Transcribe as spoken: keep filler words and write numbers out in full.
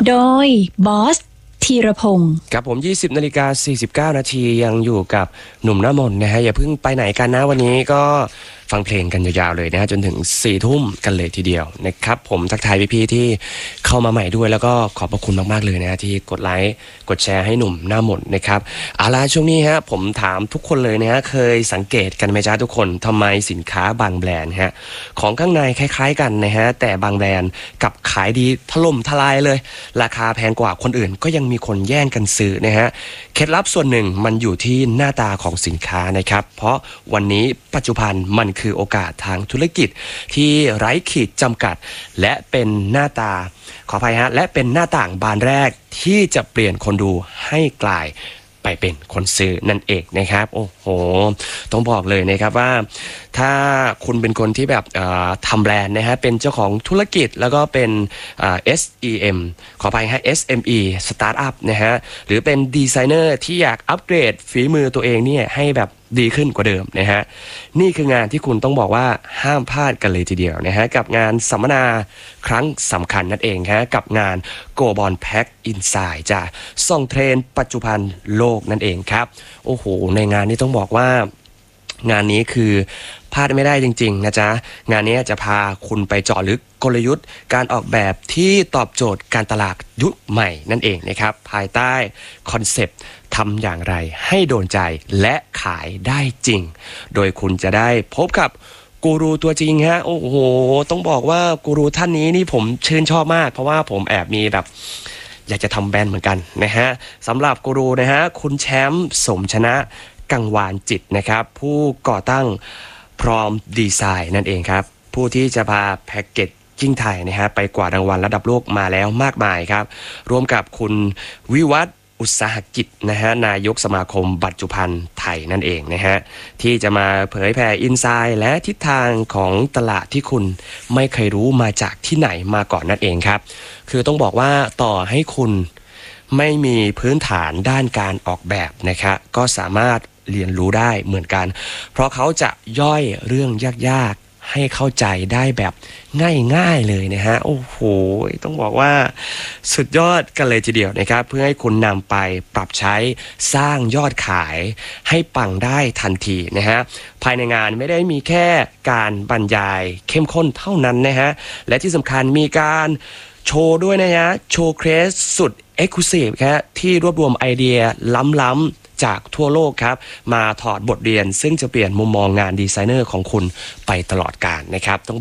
โดยบอสธีรพงศ์ครับผมยี่สิบนาฬิกาสี่สิบเก้านาทียังอยู่กับหนุ่มหน้ามนต์นะฮะอย่าเพิ่งไปไหนกันนะวันนี้ก็ฟังเพลงกันยาวๆเลยนะฮะจนถึงสี่ทุ่มกันเลยทีเดียวนะครับผมทักทายพี่ๆที่เข้ามาใหม่ด้วยแล้วก็ขอบพระคุณมากๆเลยนะที่กดไลค์กดแชร์ให้หนุ่มหน้ามนต์นะครับเอาล่ะช่วงนี้ฮะผมถามทุกคนเลยนะฮะเคยสังเกตกันไหมจ๊ะทุกคนทำไมสินค้าบางแบรนด์ฮะของข้างในคล้ายๆกันนะฮะแต่บางแบรนด์กับขายดีถล่มทลายเลยราคาแพงกว่าคนอื่นก็ยังมีคนแย่งกันซื้อนะฮะเคล็ดลับส่วนหนึ่งมันอยู่ที่หน้าตาของสินค้านะครับเพราะวันนี้ปัจจุบันมันคือโอกาสทางธุรกิจที่ไร้ขีดจำกัดและเป็นหน้าตาขออภัยฮะและเป็นหน้าต่างบานแรกที่จะเปลี่ยนคนดูให้กลายไปเป็นคนซื้อนั่นเองนะครับโอ้โหต้องบอกเลยนะครับว่าถ้าคุณเป็นคนที่แบบทำแบรนด์นะฮะเป็นเจ้าของธุรกิจแล้วก็เป็น เอส อี เอ็ม ขออภัยฮะ เอส เอ็ม อี Startup นะฮะหรือเป็นดีไซเนอร์ที่อยากอัปเกรดฝีมือตัวเองเนี่ยให้แบบดีขึ้นกว่าเดิมนะฮะนี่คืองานที่คุณต้องบอกว่าห้ามพลาดกันเลยทีเดียวนะฮะกับงานสัมมนาครั้งสำคัญนั่นเองฮะกับงาน Go Bond Pack Inside จ้ะส่องเทรนด์ปัจจุบันโลกนั่นเองครับโอ้โหในงานนี้ต้องบอกว่างานนี้คือพลาดไม่ได้จริงๆนะจ๊ะงานนี้จะพาคุณไปเจาะลึกกลยุทธ์การออกแบบที่ตอบโจทย์การตลาดยุคใหม่นั่นเองนะครับภายใต้คอนเซปต์ทำอย่างไรให้โดนใจและขายได้จริงโดยคุณจะได้พบกับกูรูตัวจริงฮะโอ้โหต้องบอกว่ากูรูท่านนี้นี่ผมชื่นชอบมากเพราะว่าผมแอบมีแบบอยากจะทำแบรนด์เหมือนกันนะฮะสำหรับกูรูนะฮะคุณแชมป์สมชนะกังวานจิตนะครับผู้ก่อตั้งพร้อมดีไซน์นั่นเองครับผู้ที่จะพาแพ็กเกจจิ้งไทยนะฮะไปกว่ารางวัลระดับโลกมาแล้วมากมายครับร่วมกับคุณวิวัฒน์อุตสาหกิจนะฮะนายกสมาคมบัตรจุภัณฑ์ไทยนั่นเองนะฮะที่จะมาเผยแผ่อินไซด์และทิศทางของตลาดที่คุณไม่เคยรู้มาจากที่ไหนมาก่อนนั่นเองครับคือต้องบอกว่าต่อให้คุณไม่มีพื้นฐานด้านการออกแบบนะครับก็สามารถเรียนรู้ได้เหมือนกันเพราะเขาจะย่อยเรื่องยากๆให้เข้าใจได้แบบง่ายๆเลยนะฮะโอ้โหต้องบอกว่าสุดยอดกันเลยทีเดียวนะครับเพื่อให้คุณนำไปปรับใช้สร้างยอดขายให้ปังได้ทันทีนะฮะภายในงานไม่ได้มีแค่การบรรยายเข้มข้นเท่านั้นนะฮะและที่สำคัญมีการโชว์ด้วยนะฮะโชว์เคสสุดเอ็กซ์คลูซีฟครับที่รวบรวมไอเดียล้ำๆจากทั่วโลกครับมาถอดบทเรียนซึ่งจะเปลี่ยนมุมมองงานดีไซเนอร์ของคุณไปตลอดกาลนะครับต้อง